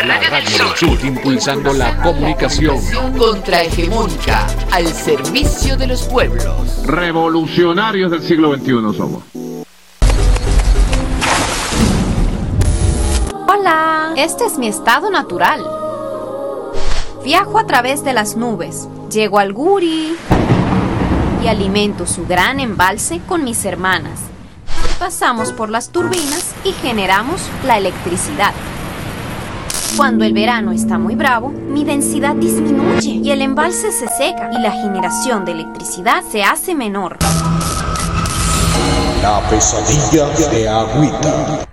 La Radio del Sur, impulsando la comunicación contrahegemónica al servicio de los pueblos. Revolucionarios del siglo XXI somos. Hola, este es mi estado natural. Viajo a través de las nubes, llego al Guri y alimento su gran embalse con mis hermanas. Pasamos por las turbinas y generamos la electricidad. Cuando el verano está muy bravo, mi densidad disminuye y el embalse se seca y la generación de electricidad se hace menor. La pesadilla de Agüita.